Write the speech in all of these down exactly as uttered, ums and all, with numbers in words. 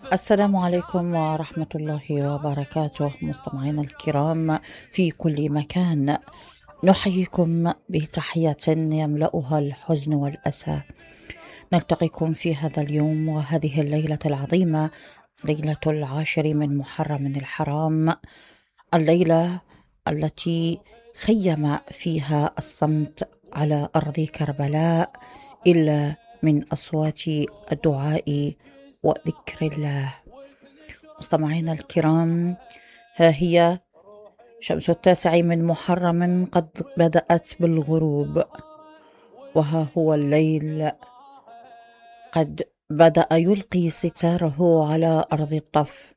السلام عليكم ورحمة الله وبركاته، مستمعينا الكرام في كل مكان. نحييكم بتحية يملأها الحزن والأسى. نلتقيكم في هذا اليوم وهذه الليلة العظيمة، ليلة العاشر من محرم الحرام، الليلة التي خيم فيها الصمت على أرض كربلاء إلا من أصوات الدعاء وذكر الله. مستمعينا الكرام، ها هي شمس التاسع من محرم قد بدأت بالغروب، وها هو الليل قد بدأ يلقي ستاره على أرض الطف.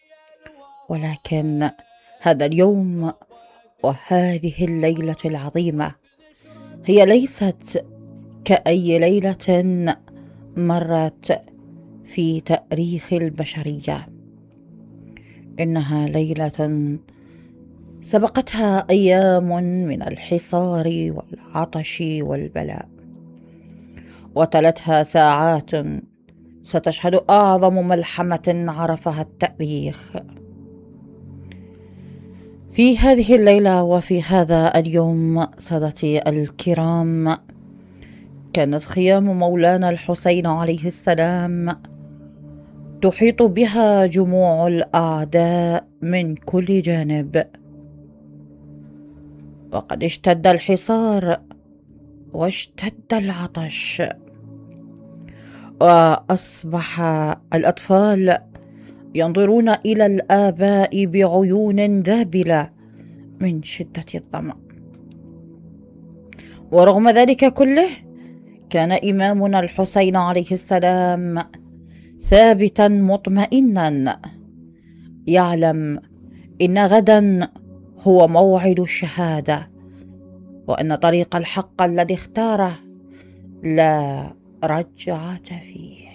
ولكن هذا اليوم وهذه الليلة العظيمة هي ليست كأي ليلة مرت في تاريخ البشرية. إنها ليلة سبقتها أيام من الحصار والعطش والبلاء، وتلتها ساعات ستشهد أعظم ملحمة عرفها التاريخ. في هذه الليلة وفي هذا اليوم سادتي الكرام، كانت خيام مولانا الحسين عليه السلام تحيط بها جموع الأعداء من كل جانب، وقد اشتد الحصار واشتد العطش، وأصبح الأطفال ينظرون إلى الآباء بعيون ذابلة من شدة الظمأ. ورغم ذلك كله كان إمامنا الحسين عليه السلام ثابتا مطمئنا، يعلم إن غدا هو موعد الشهادة، وأن طريق الحق الذي اختاره لا رجعة فيه.